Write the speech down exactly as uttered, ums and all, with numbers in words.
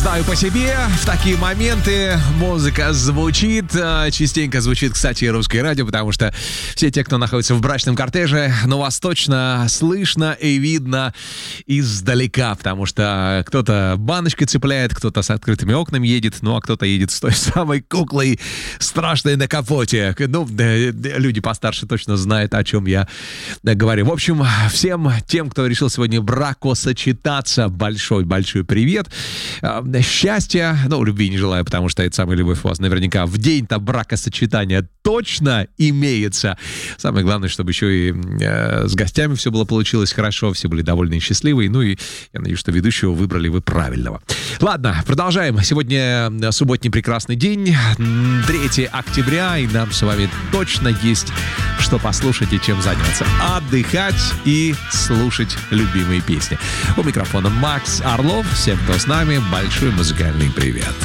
Знаю по себе, в такие моменты музыка звучит, частенько звучит, кстати, и русское радио, потому что все те, кто находится в брачном кортеже, ну, вас точно слышно и видно издалека, потому что кто-то баночкой цепляет, кто-то с открытыми окнами едет, ну, а кто-то едет с той самой куклой страшной на капоте. Ну, люди постарше точно знают, о чем я говорю. В общем, всем тем, кто решил сегодня бракосочетаться, большой-большой привет. Счастья, ну, любви не желаю, потому что это самая любовь у вас наверняка в день-то бракосочетания точно имеется. Самое главное, чтобы еще и э, с гостями все было получилось хорошо, все были довольны и счастливы. Ну и я надеюсь, что ведущего выбрали вы правильного. Ладно, продолжаем. Сегодня субботний прекрасный день, третьего октября, и нам с вами точно есть что послушать и чем заняться. Отдыхать и слушать любимые песни. У микрофона Макс Орлов. Всем, кто с нами, большой музыкальный привет.